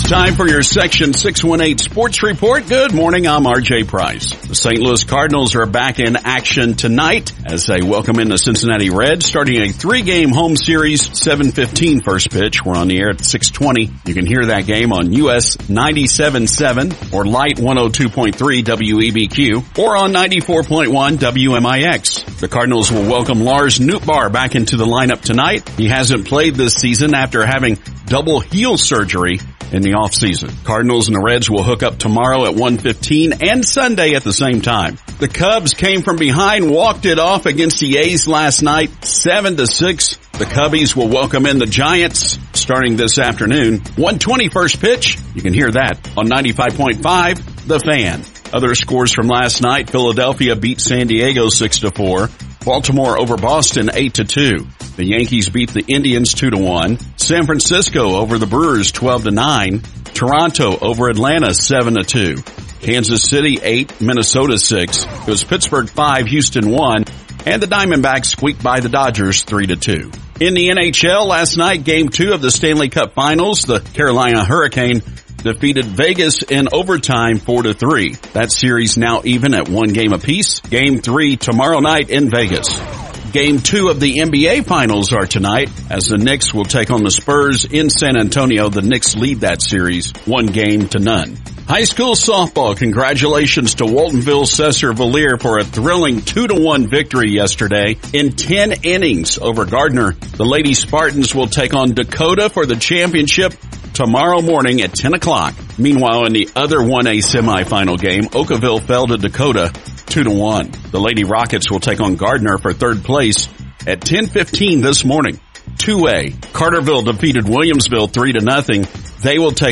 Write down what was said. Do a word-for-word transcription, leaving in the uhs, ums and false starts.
Time for your Section six one eight Sports Report. Good morning, I'm R J Price. The Saint Louis Cardinals are back in action tonight as they welcome in the Cincinnati Reds, starting a three-game home series, seven fifteen first pitch. We're on the air at six twenty. You can hear that game on U S ninety-seven point seven or Light one oh two point three W E B Q or on ninety-four point one W M I X. The Cardinals will welcome Lars Nootbaar back into the lineup tonight. He hasn't played this season after having double heel surgery in the offseason. Cardinals and the Reds will hook up tomorrow at one fifteen and Sunday at the same time. The Cubs came from behind, walked it off against the A's last night, seven to six. The Cubbies will welcome in the Giants starting this afternoon. one twenty first pitch. You can hear that on ninety-five point five, The Fan. Other scores from last night: Philadelphia beat San Diego six to four. Baltimore over Boston eight to two. The Yankees beat the Indians two to one. San Francisco over the Brewers twelve to nine. Toronto over Atlanta seven to two. Kansas City eight, Minnesota six. It was Pittsburgh five, Houston one. And the Diamondbacks squeaked by the Dodgers three to two. In the N H L last night, game two of the Stanley Cup Finals, the Carolina Hurricane defeated Vegas in overtime four to three. That series now even at one game apiece. Game three tomorrow night in Vegas. Game two of the N B A Finals are tonight as the Knicks will take on the Spurs in San Antonio. The Knicks lead that series one game to none. High school softball, congratulations to Waltonville Cesar Valier for a thrilling two to one victory yesterday in ten innings over Gardner. The Lady Spartans will take on Dakota for the championship tomorrow morning at ten o'clock. Meanwhile, in the other one A semifinal game, Oakville fell to Dakota two to one. The Lady Rockets will take on Gardner for third place at ten fifteen this morning. two A, Carterville defeated Williamsville three to nothing. They will take